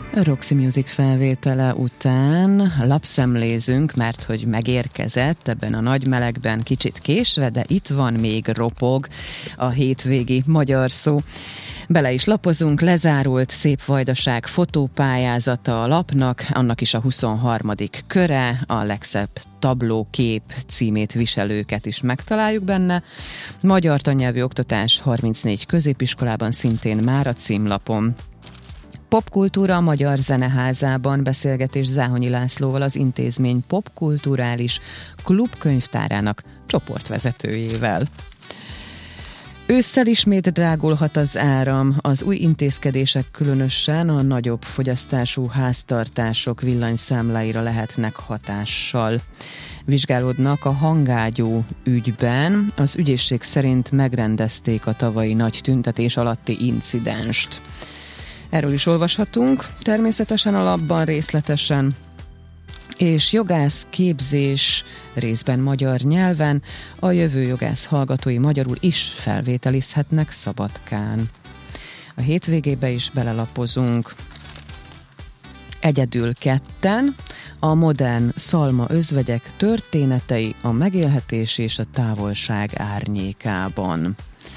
A Roxy Music felvétele után lapszemlézünk, mert hogy megérkezett ebben a nagy melegben, kicsit késve, de itt van még ropog a hétvégi magyar szó. Bele is lapozunk, lezárult Szép Vajdaság fotópályázata a lapnak, annak is a 23. köre, a legszebb tablókép címét viselőket is megtaláljuk benne. Magyar tannyelvű oktatás 34 középiskolában szintén már a címlapon. Popkultúra a Magyar Zeneházában, beszélgetés Záhonyi Lászlóval, az intézmény popkulturális klubkönyvtárának csoportvezetőjével. Ősszel ismét drágulhat az áram, az új intézkedések különösen a nagyobb fogyasztású háztartások villanyszámláira lehetnek hatással. Vizsgálódnak a hangágyú ügyben, az ügyészség szerint megrendezték a tavalyi nagy tüntetés alatti incidenst. Erről is olvashatunk, természetesen a lapban részletesen, és jogász képzés részben magyar nyelven, a jövő jogász hallgatói magyarul is felvételizhetnek Szabadkán. A hétvégébe is belelapozunk. Egyedül ketten, a modern szalma özvegyek történetei, a megélhetés és a távolság árnyékában.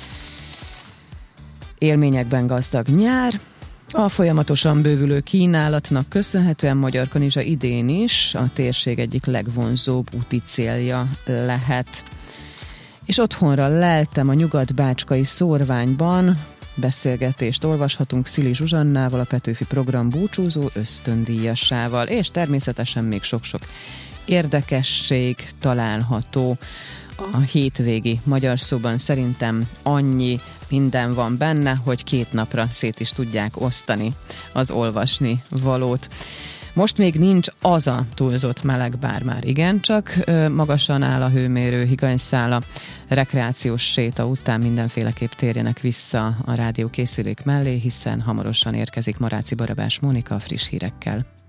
Élményekben gazdag nyár. A folyamatosan bővülő kínálatnak köszönhetően Magyarkanizsa idén is a térség egyik legvonzóbb úti célja lehet. És otthonra leltem a nyugat-bácskai szórványban, beszélgetést olvashatunk Szili Zsuzsannával, a Petőfi Program búcsúzó ösztöndíjasával, és természetesen még sok-sok érdekesség található a hétvégi magyar szóban. Szerintem annyi minden van benne, hogy 2 napra szét is tudják osztani az olvasni valót. Most még nincs az a túlzott meleg, bár már igencsak magasan áll a hőmérő, higanyszála. Rekreációs séta után mindenféleképp térjenek vissza a rádiókészülék mellé, hiszen hamarosan érkezik Maráci Barabás Mónika a friss hírekkel.